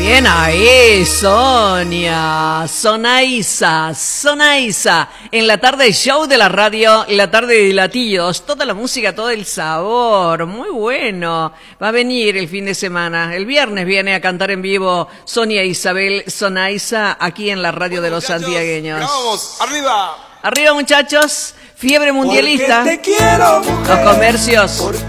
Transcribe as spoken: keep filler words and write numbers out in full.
Bien ahí, Sonia, Sonaiza, Sonaiza, en la tarde show de la radio, la tarde de latidos, toda la música, todo el sabor, muy bueno. Va a venir el fin de semana, el viernes viene a cantar en vivo Sonia Isabel Sonaiza aquí en la radio bueno, de los muchachos, santiagueños. Vamos, arriba. Arriba muchachos, fiebre mundialista. Te quiero, mujer, los comercios.